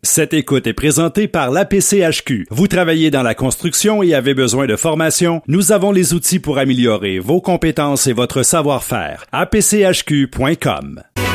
Cette écoute est présentée par l'APCHQ. Vous travaillez dans la construction et avez besoin de formation? Nous avons les outils pour améliorer vos compétences et votre savoir-faire. apchq.com.